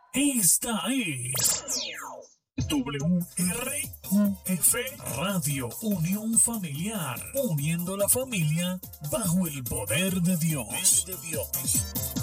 Esta es WRUF Radio Unión Familiar, uniendo la familia bajo el poder de Dios.